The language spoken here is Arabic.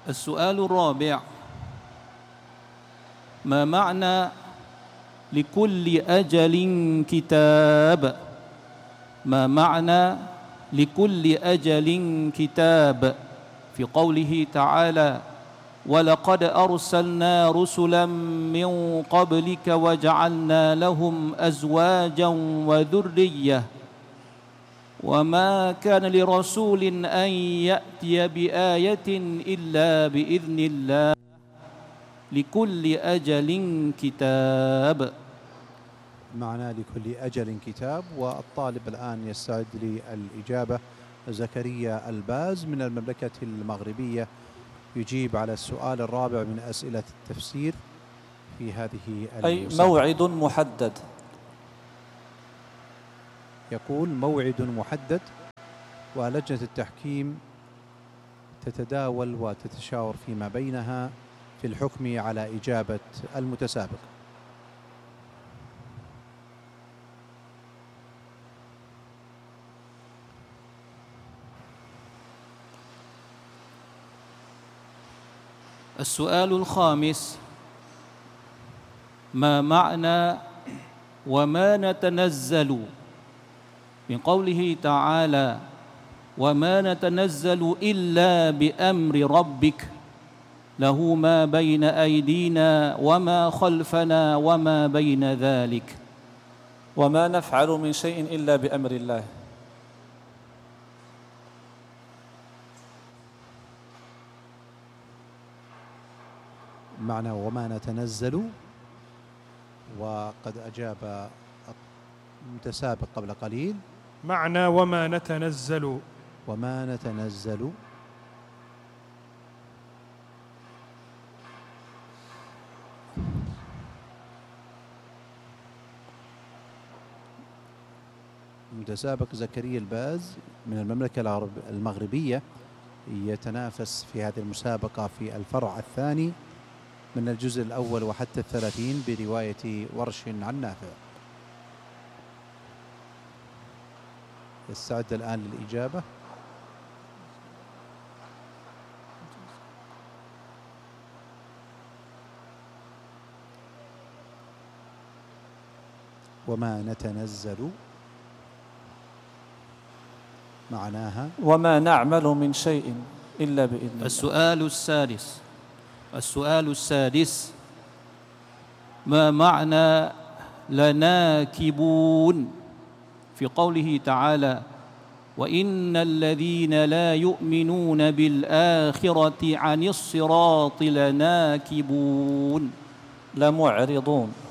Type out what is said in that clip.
السؤال الرابع: ما معنى لكل أجل كتاب؟ ما معنى لكل أجل كتاب في قوله تعالى: ولقد أرسلنا رسلا من قبلك وجعلنا لهم أزواجا وذرية وما كان لرسول أن يأتي بآية إلا بإذن الله لكل أجل كتاب. معنى لكل أجل كتاب. والطالب الآن يستعد للإجابة. زكريا الباز من المملكة المغربية يجيب على السؤال الرابع من أسئلة التفسير في هذه أي موعد محدد. يقول موعد محدد، ولجنة التحكيم تتداول وتتشاور فيما بينها في الحكم على إجابة المتسابق. السؤال الخامس: ما معنى وما نتنزل من قوله تعالى: وما نتنزل إلا بأمر ربك له ما بين أيدينا وما خلفنا وما بين ذلك؟ وما نفعل من شيء إلا بأمر الله. معنى وما نتنزل، وقد أجاب المتسابق قبل قليل. معنى وما نتنزل. وما نتنزل المتسابق زكريا الباز من المملكة المغربية يتنافس في هذه المسابقة في الفرع الثاني من الجزء الأول وحتى 30 برواية ورش عن نافع. يستعد الآن للإجابة. وما نتنزل معناها وما نعمل من شيء إلا بإذن الله. السؤال السادس: ما معنى لناكبون في قوله تعالى: وإن الذين لا يؤمنون بالآخرة عن الصراط لناكبون؟ لمعرضون.